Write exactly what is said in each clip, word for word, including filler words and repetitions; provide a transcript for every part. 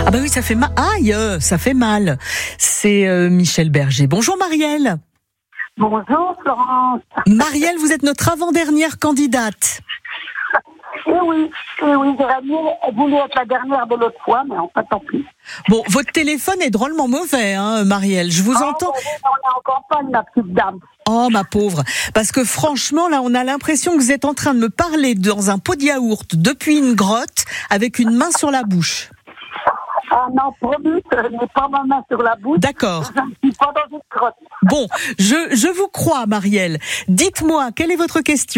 Ah bah oui, ça fait mal. Aïe, euh, ça fait mal. C'est euh, Michel Berger. Bonjour Marielle. Bonjour Florence. Marielle, vous êtes notre avant-dernière candidate. Eh oui, eh oui, j'aurais mieux voulu être la dernière de l'autre fois, mais en fait, tant pis. Bon, votre téléphone est drôlement mauvais, hein, Marielle. Je vous Ah, entends. oui, on est en campagne, ma petite dame. Oh, ma pauvre. Parce que franchement, là, on a l'impression que vous êtes en train de me parler dans un pot de yaourt depuis une grotte avec une main sur la bouche. Ah non, promis, je n'ai pas ma main sur la bouche. D'accord. Je ne suis pas dans une grotte. Bon, je, je vous crois, Marielle. Dites-moi, quelle est votre question ?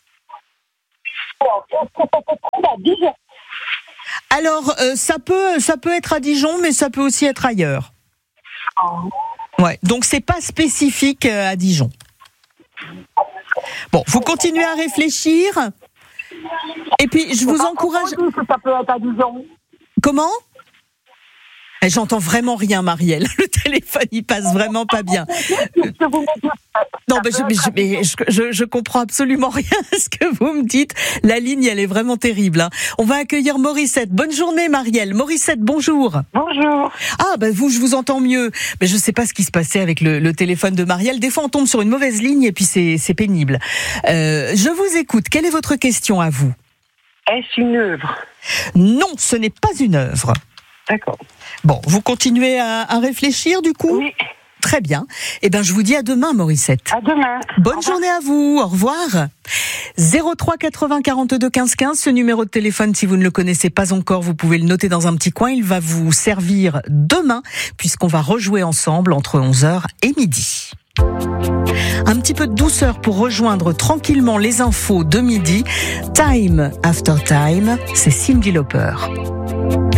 Est-ce que ça se trouve à Dijon ? Alors, euh, ça peut, ça peut être à Dijon, mais ça peut aussi être ailleurs. Oh. Ouais, donc c'est pas spécifique euh, à Dijon. Bon, vous continuez à réfléchir. Et puis, je vous encourage. Comment on dit que ça peut être à Dijon ? Comment ? Eh, J'entends vraiment rien, Marielle. Le téléphone, il passe vraiment pas bien. Qu'est-ce que vous me dites ? Non, mais je, mais je, mais je, je, je comprends absolument rien à ce que vous me dites. La ligne, elle est vraiment terrible. Hein. On va accueillir Morissette. Bonne journée, Marielle. Morissette, bonjour. Bonjour. Ah, ben vous, je vous entends mieux. Mais je sais pas ce qui se passait avec le, le téléphone de Marielle. Des fois, on tombe sur une mauvaise ligne et puis c'est, c'est pénible. Euh, je vous écoute. Quelle est votre question à vous ? Est-ce une œuvre ? Non, ce n'est pas une œuvre. D'accord. Bon, vous continuez à, à réfléchir du coup ? Oui. Très bien. Eh bien, je vous dis à demain, Morissette. À demain. Bonne journée à vous. Au revoir. zéro trois quatre-vingts quarante-deux quinze quinze, ce numéro de téléphone, si vous ne le connaissez pas encore, vous pouvez le noter dans un petit coin. Il va vous servir demain, puisqu'on va rejouer ensemble entre onze heures et midi. Un petit peu de douceur pour rejoindre tranquillement les infos de midi. Time after time, c'est Cyndi Lauper.